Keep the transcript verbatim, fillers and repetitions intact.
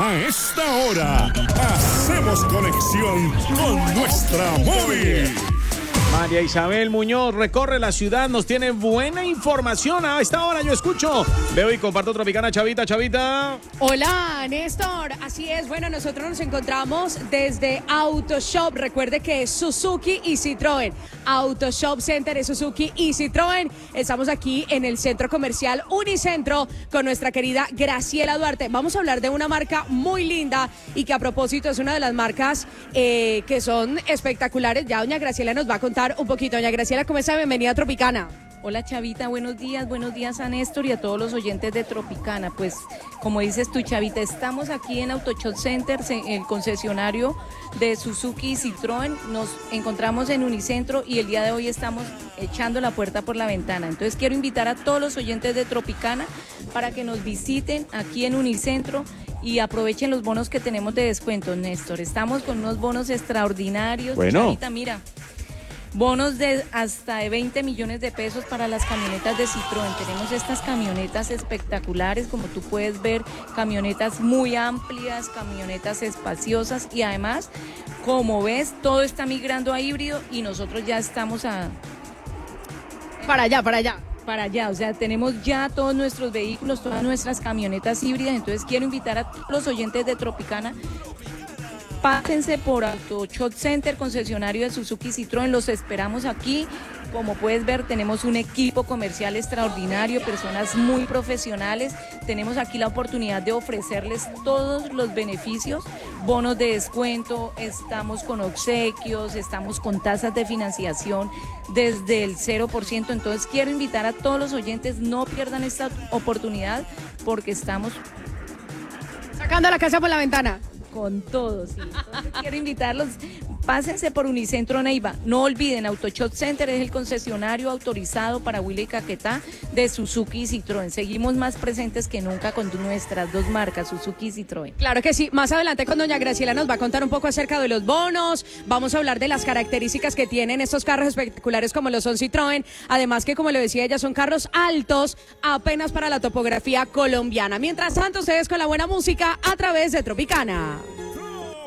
A esta hora, hacemos conexión con nuestra móvil. María Isabel Muñoz recorre la ciudad, nos tiene buena información. A esta hora yo escucho, veo y comparto Tropicana. Chavita, Chavita. Hola, Néstor. Así es, bueno, nosotros nos encontramos desde Autoshop. Recuerde que es Suzuki y Citroën. Autoshop Center es Suzuki y Citroën. Estamos aquí en el centro comercial Unicentro con nuestra querida Graciela Duarte. Vamos a hablar de una marca muy linda y que a propósito es una de las marcas eh, que son espectaculares. Ya doña Graciela nos va a contar un poquito. Doña Graciela, ¿cómo está? Bienvenida a Tropicana. Hola Chavita, buenos días, buenos días a Néstor y a todos los oyentes de Tropicana. Pues como dices tú, Chavita, estamos aquí en Autoshop Center, el concesionario de Suzuki y Citroën. Nos encontramos en Unicentro y el día de hoy estamos echando la puerta por la ventana. Entonces quiero invitar a todos los oyentes de Tropicana para que nos visiten aquí en Unicentro y aprovechen los bonos que tenemos de descuento, Néstor. Estamos con unos bonos extraordinarios. Bueno. Chavita, mira. Bonos de hasta de veinte millones de pesos para las camionetas de Citroën. Tenemos estas camionetas espectaculares, como tú puedes ver, camionetas muy amplias, camionetas espaciosas y además, como ves, todo está migrando a híbrido y nosotros ya estamos a... Para allá, para allá. Para allá, o sea, tenemos ya todos nuestros vehículos, todas nuestras camionetas híbridas. Entonces quiero invitar a todos los oyentes de Tropicana. Pásense por Autoshop Center, concesionario de Suzuki y Citroën, los esperamos aquí. Como puedes ver, tenemos un equipo comercial extraordinario, personas muy profesionales. Tenemos aquí la oportunidad de ofrecerles todos los beneficios, bonos de descuento, estamos con obsequios, estamos con tasas de financiación desde el cero por ciento. Entonces quiero invitar a todos los oyentes, no pierdan esta oportunidad porque estamos sacando la casa por la ventana. Con todos, sí. Entonces quiero invitarlos, pásense por Unicentro Neiva. No olviden, Autoshop Center es el concesionario autorizado para Huila y Caquetá de Suzuki y Citroën. Seguimos más presentes que nunca con nuestras dos marcas, Suzuki y Citroën. Claro que sí. Más adelante con doña Graciela nos va a contar un poco acerca de los bonos. Vamos a hablar de las características que tienen estos carros espectaculares como lo son Citroën. Además que, como le decía ella, son carros altos apenas para la topografía colombiana. Mientras tanto, ustedes con la buena música a través de Tropicana.